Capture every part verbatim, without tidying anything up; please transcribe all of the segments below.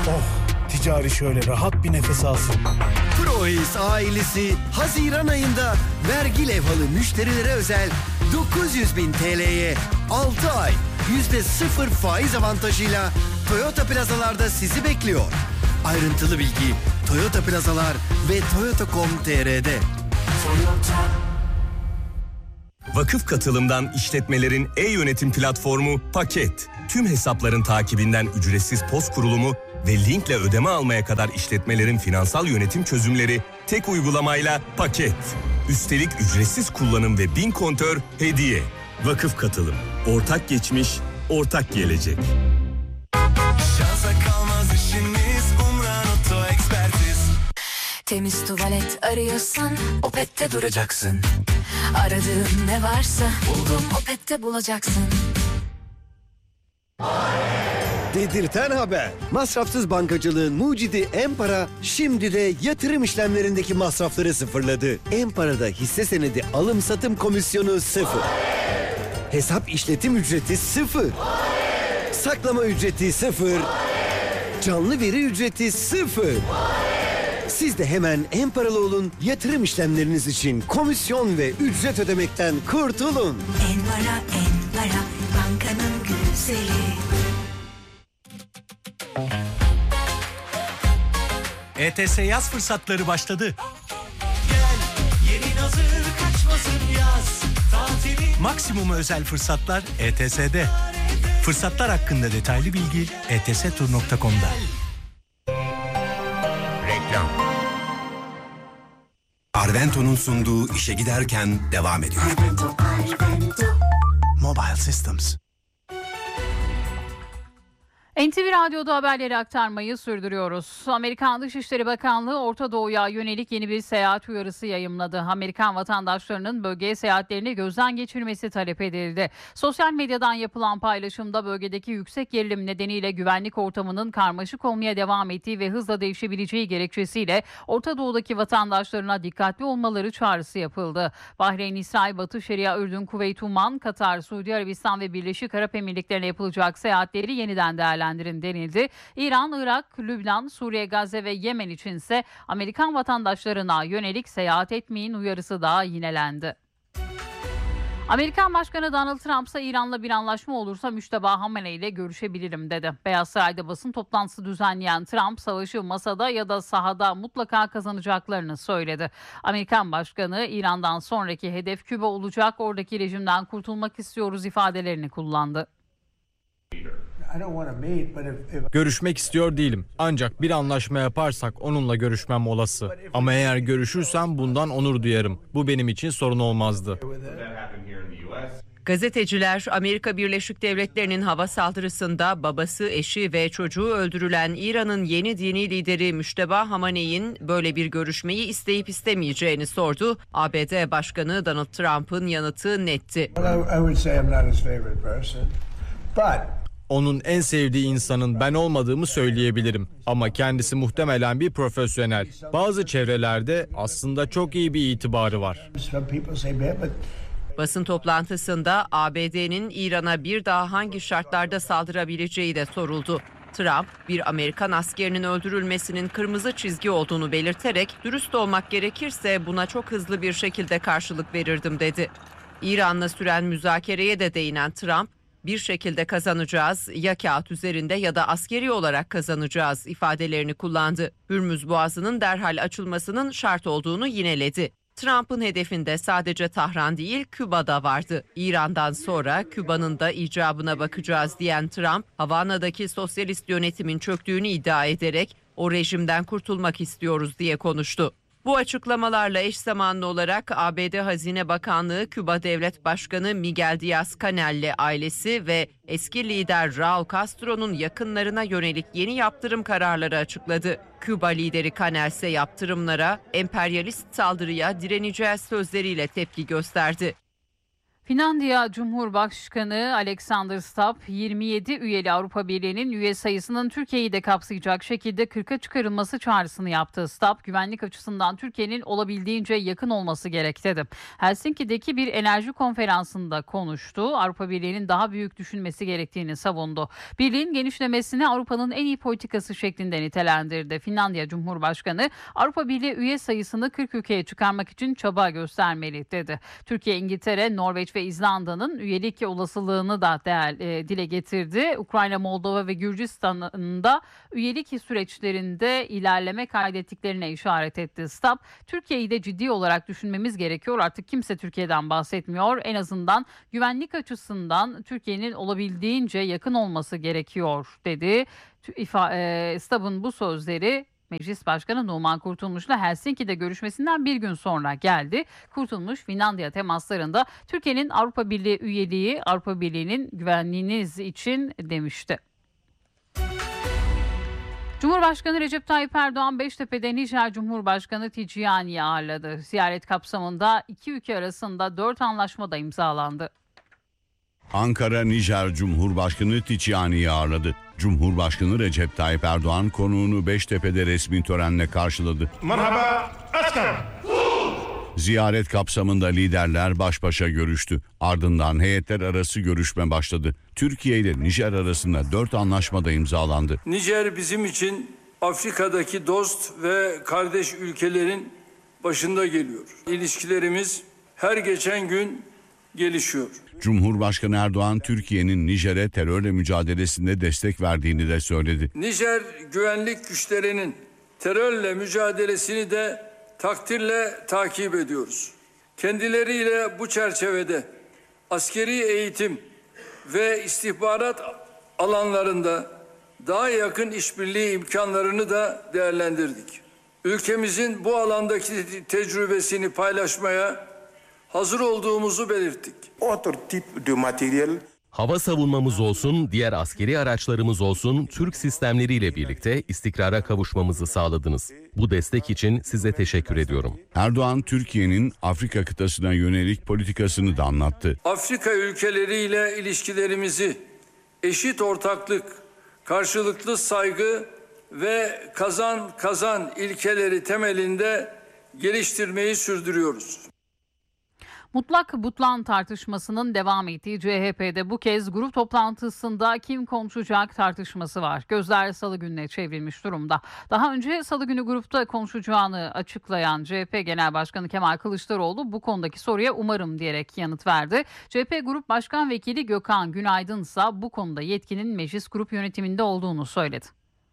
Oh, ticari şöyle rahat bir nefes alsın. ProAce ailesi Haziran ayında vergi levhalı müşterilere özel dokuz yüz bin T L'ye altı ay yüzde sıfır faiz avantajıyla Toyota Plazalar'da sizi bekliyor. Ayrıntılı bilgi Toyota Plazalar ve toyota nokta com nokta t r'de. Vakıf Katılım'dan işletmelerin e-yönetim platformu Paket. Tüm hesapların takibinden ücretsiz post kurulumu ve linkle ödeme almaya kadar işletmelerin finansal yönetim çözümleri tek uygulamayla Paket. Üstelik ücretsiz kullanım ve bin kontör hediye. Vakıf Katılım. Ortak geçmiş, ortak gelecek. Şansa kalmaz işiniz, Umran Oto Ekspertiz. Temiz tuvalet arıyorsan Opet'te duracaksın. Aradığın ne varsa buldum Opet'te bulacaksın. Dedirten haber. Masrafsız bankacılığın mucidi Empara şimdi de yatırım işlemlerindeki masrafları sıfırladı. Empara'da hisse senedi alım satım komisyonu sıfır. Hesap işletim ücreti sıfır. Saklama ücreti sıfır. Canlı veri ücreti sıfır. Siz de hemen Emparalı olun, yatırım işlemleriniz için komisyon ve ücret ödemekten kurtulun. Empara, Empara, bankanın güzeli. E T S yaz fırsatları başladı. Gel, yerin hazır, kaçmasın yaz. Tatili Maksimum özel fırsatlar E T S'de. Fırsatlar hakkında detaylı bilgi e t s tur nokta com'da. Reklam. Arvento'nun sunduğu işe giderken devam ediyor. Arvento, Arvento. Mobile Systems. N T V Radyo'da haberleri aktarmayı sürdürüyoruz. Amerikan Dışişleri Bakanlığı Orta Doğu'ya yönelik yeni bir seyahat uyarısı yayımladı. Amerikan vatandaşlarının bölgeye seyahatlerini gözden geçirmesi talep edildi. Sosyal medyadan yapılan paylaşımda bölgedeki yüksek gerilim nedeniyle güvenlik ortamının karmaşık olmaya devam ettiği ve hızla değişebileceği gerekçesiyle Orta Doğu'daki vatandaşlarına dikkatli olmaları çağrısı yapıldı. Bahreyn, İsrail, Batı Şeria, Ürdün, Kuveyt, Umman, Katar, Suudi Arabistan ve Birleşik Arap Emirlikleri'ne yapılacak seyahatleri yeniden değerlendirildi. denildi. İran, Irak, Lübnan, Suriye, Gazze ve Yemen içinse Amerikan vatandaşlarına yönelik seyahat etmeyin uyarısı da yinelendi. Amerikan Başkanı Donald Trump ise İran'la bir anlaşma olursa Müşteba Hamenei ile görüşebilirim dedi. Beyaz Saray'da basın toplantısı düzenleyen Trump, savaşı masada ya da sahada mutlaka kazanacaklarını söyledi. Amerikan Başkanı İran'dan sonraki hedef Küba olacak, oradaki rejimden kurtulmak istiyoruz ifadelerini kullandı. Görüşmek istiyor değilim. Ancak bir anlaşma yaparsak onunla görüşmem olası. Ama eğer görüşürsem bundan onur duyarım. Bu benim için sorun olmazdı. Gazeteciler, Amerika Birleşik Devletleri'nin hava saldırısında babası, eşi ve çocuğu öldürülen İran'ın yeni dini lideri Müşteba Hamenei'nin böyle bir görüşmeyi isteyip istemeyeceğini sordu. A B D Başkanı Donald Trump'ın yanıtı netti. Onun en sevdiği insanın ben olmadığımı söyleyebilirim. Ama kendisi muhtemelen bir profesyonel. Bazı çevrelerde aslında çok iyi bir itibarı var. Basın toplantısında A B D'nin İran'a bir daha hangi şartlarda saldırabileceği de soruldu. Trump, bir Amerikan askerinin öldürülmesinin kırmızı çizgi olduğunu belirterek, dürüst olmak gerekirse buna çok hızlı bir şekilde karşılık verirdim dedi. İran'la süren müzakereye de değinen Trump, bir şekilde kazanacağız, ya kağıt üzerinde ya da askeri olarak kazanacağız ifadelerini kullandı. Hürmüz Boğazı'nın derhal açılmasının şart olduğunu yineledi. Trump'ın hedefinde sadece Tahran değil, Küba'da vardı. İran'dan sonra Küba'nın da icabına bakacağız diyen Trump, Havana'daki sosyalist yönetimin çöktüğünü iddia ederek o rejimden kurtulmak istiyoruz diye konuştu. Bu açıklamalarla eş zamanlı olarak A B D Hazine Bakanlığı, Küba Devlet Başkanı Miguel Díaz-Canel'le ailesi ve eski lider Raul Castro'nun yakınlarına yönelik yeni yaptırım kararları açıkladı. Küba lideri Canel ise yaptırımlara, emperyalist saldırıya direneceğiz sözleriyle tepki gösterdi. Finlandiya Cumhurbaşkanı Alexander Stubb, yirmi yedi üyeli Avrupa Birliği'nin üye sayısının Türkiye'yi de kapsayacak şekilde kırka çıkarılması çağrısını yaptı. Stubb, güvenlik açısından Türkiye'nin olabildiğince yakın olması gerek dedi. Helsinki'deki bir enerji konferansında konuştu. Avrupa Birliği'nin daha büyük düşünmesi gerektiğini savundu. Birliğin genişlemesini Avrupa'nın en iyi politikası şeklinde nitelendirdi. Finlandiya Cumhurbaşkanı, Avrupa Birliği üye sayısını kırk ülkeye çıkarmak için çaba göstermeli dedi. Türkiye, İngiltere, Norveç ve İzlanda'nın üyelik olasılığını da değer, e, dile getirdi. Ukrayna, Moldova ve Gürcistan'ın da üyelik süreçlerinde ilerleme kaydettiklerine işaret etti. Stubb, Türkiye'yi de ciddi olarak düşünmemiz gerekiyor. Artık kimse Türkiye'den bahsetmiyor. En azından güvenlik açısından Türkiye'nin olabildiğince yakın olması gerekiyor dedi. E, Stubb'ın bu sözleri Meclis Başkanı Numan Kurtulmuş'la Helsinki'de görüşmesinden bir gün sonra geldi. Kurtulmuş, Finlandiya temaslarında Türkiye'nin Avrupa Birliği üyeliği Avrupa Birliği'nin güvenliğiniz için demişti. Cumhurbaşkanı Recep Tayyip Erdoğan Beştepe'de Nijer Cumhurbaşkanı Ticani'yi ağırladı. Ziyaret kapsamında iki ülke arasında dört anlaşma da imzalandı. Ankara, Nijer Cumhurbaşkanı Ticani'yi ağırladı. Cumhurbaşkanı Recep Tayyip Erdoğan konuğunu Beştepe'de resmi törenle karşıladı. Merhaba, asker. Ziyaret kapsamında liderler baş başa görüştü. Ardından heyetler arası görüşme başladı. Türkiye ile Nijer arasında dört anlaşma da imzalandı. Nijer bizim için Afrika'daki dost ve kardeş ülkelerin başında geliyor. İlişkilerimiz her geçen gün gelişiyor. Cumhurbaşkanı Erdoğan, Türkiye'nin Nijer'e terörle mücadelesinde destek verdiğini de söyledi. Nijer güvenlik güçlerinin terörle mücadelesini de takdirle takip ediyoruz. Kendileriyle bu çerçevede askeri eğitim ve istihbarat alanlarında daha yakın işbirliği imkanlarını da değerlendirdik. Ülkemizin bu alandaki tecrübesini paylaşmaya hazır olduğumuzu belirttik. Hava savunmamız olsun, diğer askeri araçlarımız olsun, Türk sistemleriyle birlikte istikrara kavuşmamızı sağladınız. Bu destek için size teşekkür ediyorum. Erdoğan, Türkiye'nin Afrika kıtasına yönelik politikasını da anlattı. Afrika ülkeleriyle ilişkilerimizi eşit ortaklık, karşılıklı saygı ve kazan kazan ilkeleri temelinde geliştirmeyi sürdürüyoruz. Mutlak butlan tartışmasının devam ettiği C H P'de bu kez grup toplantısında kim konuşacak tartışması var. Gözler Salı gününe çevrilmiş durumda. Daha önce Salı günü grupta konuşacağını açıklayan C H P Genel Başkanı Kemal Kılıçdaroğlu bu konudaki soruya umarım diyerek yanıt verdi. C H P Grup Başkan Vekili Gökhan Günaydın ise bu konuda yetkinin meclis grup yönetiminde olduğunu söyledi.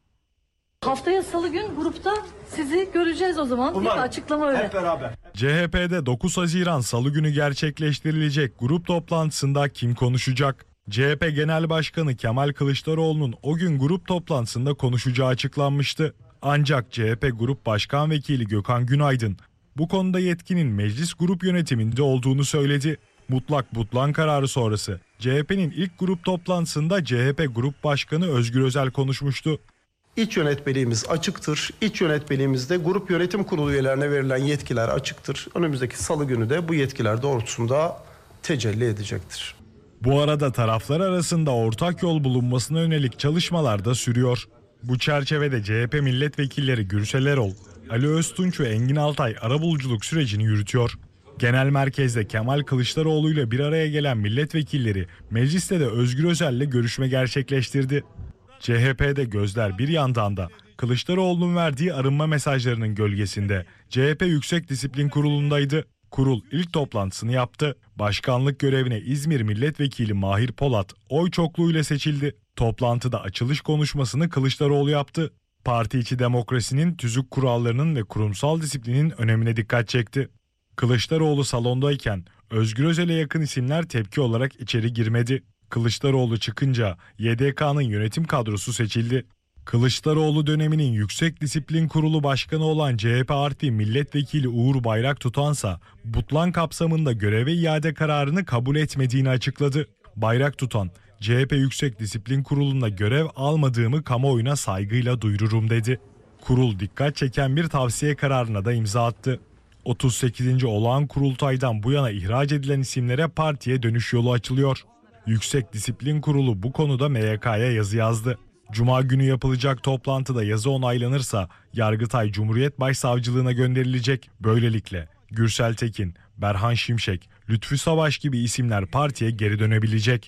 Haftaya Salı gün grupta sizi göreceğiz o zaman. Umarım. Bir açıklama öyle. Hep beraber. C H P'de dokuz Haziran Salı günü gerçekleştirilecek grup toplantısında kim konuşacak? C H P Genel Başkanı Kemal Kılıçdaroğlu'nun o gün grup toplantısında konuşacağı açıklanmıştı. Ancak C H P Grup Başkan Vekili Gökhan Günaydın bu konuda yetkinin meclis grup yönetiminde olduğunu söyledi. Mutlak butlan kararı sonrası C H P'nin ilk grup toplantısında C H P Grup Başkanı Özgür Özel konuşmuştu. İç yönetmeliğimiz açıktır. İç yönetmeliğimizde grup yönetim kurulu üyelerine verilen yetkiler açıktır. Önümüzdeki Salı günü de bu yetkiler doğrultusunda tecelli edecektir. Bu arada taraflar arasında ortak yol bulunmasına yönelik çalışmalar da sürüyor. Bu çerçevede C H P milletvekilleri Gürsel Erol, Ali Öztunç ve Engin Altay arabuluculuk sürecini yürütüyor. Genel merkezde Kemal Kılıçdaroğlu ile bir araya gelen milletvekilleri mecliste de Özgür Özel'le görüşme gerçekleştirdi. C H P'de gözler bir yandan da Kılıçdaroğlu'nun verdiği arınma mesajlarının gölgesinde C H P Yüksek Disiplin Kurulu'ndaydı. Kurul ilk toplantısını yaptı. Başkanlık görevine İzmir Milletvekili Mahir Polat oy çokluğuyla seçildi. Toplantıda açılış konuşmasını Kılıçdaroğlu yaptı. Parti içi demokrasinin, tüzük kurallarının ve kurumsal disiplinin önemine dikkat çekti. Kılıçdaroğlu salondayken Özgür Özel'e yakın isimler tepki olarak içeri girmedi. Kılıçdaroğlu çıkınca Y D K'nın yönetim kadrosu seçildi. Kılıçdaroğlu döneminin Yüksek Disiplin Kurulu Başkanı olan C H P Artvi Milletvekili Uğur Bayraktutansa butlan kapsamında göreve iade kararını kabul etmediğini açıkladı. Bayraktutan, C H P Yüksek Disiplin Kurulu'nda görev almadığımı kamuoyuna saygıyla duyururum dedi. Kurul dikkat çeken bir tavsiye kararına da imza attı. otuz sekizinci olağan kurultaydan bu yana ihraç edilen isimlere partiye dönüş yolu açılıyor. Yüksek Disiplin Kurulu bu konuda M Y K'ya yazı yazdı. Cuma günü yapılacak toplantıda yazı onaylanırsa Yargıtay Cumhuriyet Başsavcılığına gönderilecek. Böylelikle Gürsel Tekin, Berhan Şimşek, Lütfü Savaş gibi isimler partiye geri dönebilecek.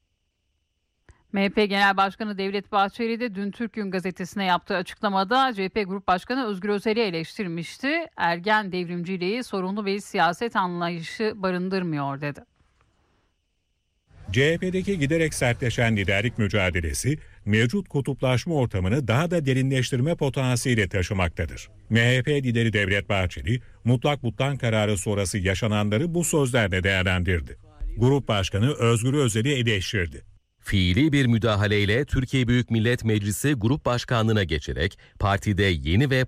M H P Genel Başkanı Devlet Bahçeli de dün Türk Gün Gazetesi'ne yaptığı açıklamada C H P Grup Başkanı Özgür Özel'i eleştirmişti. Ergen devrimciliği sorunlu bir siyaset anlayışı barındırmıyor dedi. C H P'deki giderek sertleşen liderlik mücadelesi mevcut kutuplaşma ortamını daha da derinleştirme potansiyeli taşımaktadır. M H P lideri Devlet Bahçeli, mutlak butlan kararı sonrası yaşananları bu sözlerle değerlendirdi. Grup Başkanı Özgür Özel'i eleştirdi. Fiili bir müdahaleyle Türkiye Büyük Millet Meclisi Grup Başkanlığına geçerek partide yeni ve